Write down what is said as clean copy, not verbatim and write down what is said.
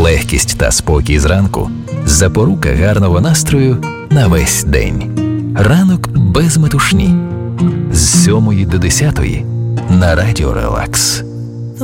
Легкість та спокій зранку – запорука гарного настрою на весь день. Ранок без метушні. З 7 до 10 на Радіо Релакс.